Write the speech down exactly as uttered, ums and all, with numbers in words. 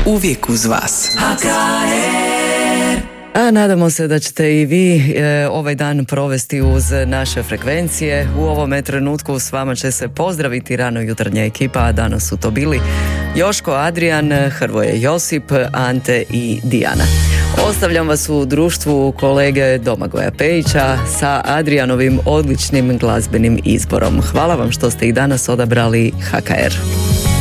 uvijek uz vas. H K R. A nadamo se da ćete i vi e, ovaj dan provesti uz naše frekvencije. U ovome trenutku s vama će se pozdraviti rano jutarnja ekipa, a danas su to bili Joško, Adrian, Hrvoje, Josip, Ante i Dijana. Ostavljam vas u društvu kolege Domagoja Pejića sa Adrianovim odličnim glazbenim izborom. Hvala vam što ste i danas odabrali H K R.